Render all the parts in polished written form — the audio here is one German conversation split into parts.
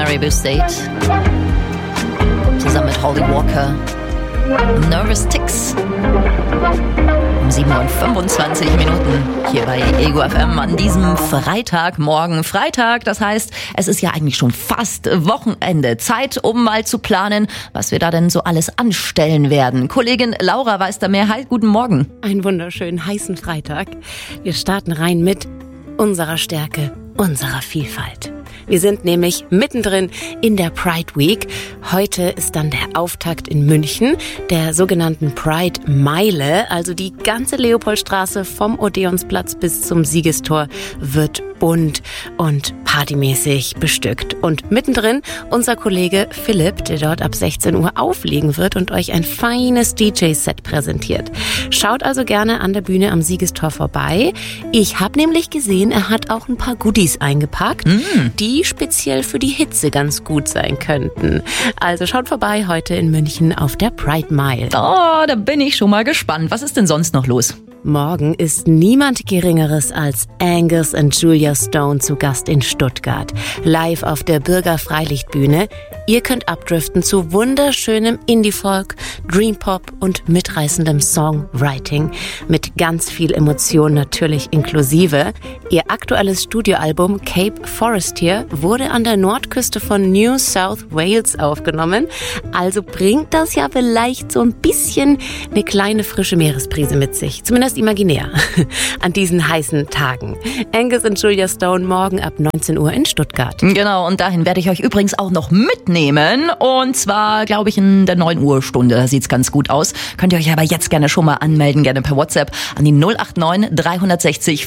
Caribou State. Zusammen mit Holly Walker. Nervous Ticks. Um 7:25 hier bei Ego FM an diesem Freitagmorgen. Freitag, das heißt, es ist ja eigentlich schon fast Wochenende. Zeit, um mal zu planen, was wir da denn so alles anstellen werden. Kollegin Laura weiß da mehr. Hi, guten Morgen. Einen wunderschönen heißen Freitag. Wir starten rein mit unserer Stärke, unserer Vielfalt. Wir sind nämlich mittendrin in der Pride Week. Heute ist dann der Auftakt in München, der sogenannten Pride Meile. Also die ganze Leopoldstraße vom Odeonsplatz bis zum Siegestor wird bunt und partymäßig bestückt. Und mittendrin unser Kollege Philipp, der dort ab 16 Uhr auflegen wird und euch ein feines DJ-Set präsentiert. Schaut also gerne an der Bühne am Siegestor vorbei. Ich habe nämlich gesehen, er hat auch ein paar Goodies eingepackt, die speziell für die Hitze ganz gut sein könnten. Also schaut vorbei heute in München auf der Pride Mile. Oh, da bin ich schon mal gespannt. Was ist denn sonst noch los? Morgen ist niemand Geringeres als Angus und Julia Stone zu Gast in Stuttgart. Live auf der Bürger-Freilichtbühne. Ihr könnt abdriften zu wunderschönem Indie-Folk, Dream-Pop und mitreißendem Songwriting. Mit ganz viel Emotion natürlich inklusive. Ihr aktuelles Studioalbum Cape Forestier wurde an der Nordküste von New South Wales aufgenommen. Also bringt das ja vielleicht so ein bisschen eine kleine frische Meeresbrise mit sich. Zumindest imaginär. An diesen heißen Tagen. Angus und Julia Stone morgen ab 19 Uhr in Stuttgart. Genau, und dahin werde ich euch übrigens auch noch mitnehmen. Und zwar, glaube ich, in der 9 Uhr Stunde. Da sieht's ganz gut aus. Könnt ihr euch aber jetzt gerne schon mal anmelden, gerne per WhatsApp an die 089 360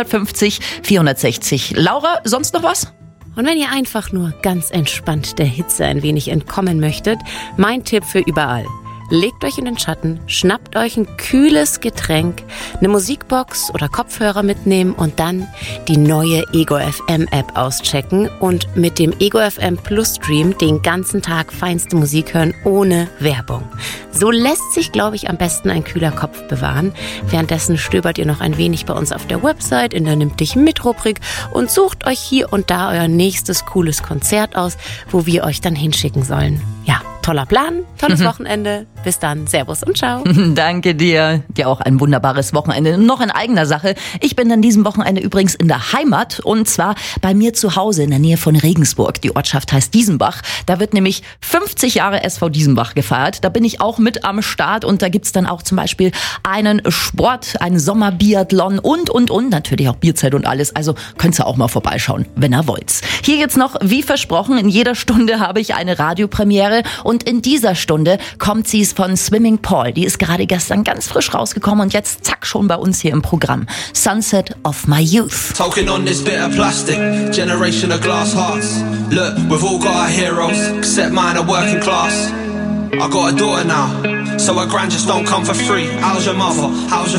550 460. Laura, sonst noch was? Und wenn ihr einfach nur ganz entspannt der Hitze ein wenig entkommen möchtet, mein Tipp für überall. Legt euch in den Schatten, schnappt euch ein kühles Getränk, eine Musikbox oder Kopfhörer mitnehmen und dann die neue Ego FM App auschecken und mit dem Ego FM Plus Stream den ganzen Tag feinste Musik hören ohne Werbung. So lässt sich, glaube ich, am besten ein kühler Kopf bewahren. Währenddessen stöbert ihr noch ein wenig bei uns auf der Website in der Nimm dich mit Rubrik und sucht euch hier und da euer nächstes cooles Konzert aus, wo wir euch dann hinschicken sollen. Ja. Toller Plan, tolles Wochenende. Bis dann, Servus und Ciao. Danke dir. Dir auch ein wunderbares Wochenende. Noch in eigener Sache. Ich bin an diesem Wochenende übrigens in der Heimat und zwar bei mir zu Hause in der Nähe von Regensburg. Die Ortschaft heißt Diesenbach. Da wird nämlich 50 Jahre SV Diesenbach gefeiert. Da bin ich auch mit am Start und da gibt's dann auch zum Beispiel einen Sport, einen Sommerbiathlon und natürlich auch Bierzeit und alles. Also könnt ihr auch mal vorbeischauen, wenn ihr wollt. Hier jetzt noch, wie versprochen, in jeder Stunde habe ich eine Radiopremiere und in dieser Stunde kommt sie von Swimming Paul. Die ist gerade gestern ganz frisch rausgekommen und jetzt zack schon bei uns hier im Programm. Sunset of My Youth. Talking on this bit of plastic, generation of glass hearts. Look, we've all got our heroes, except mine are working class. I got a daughter now, so her grand just don't come for free. How's your mother? How's your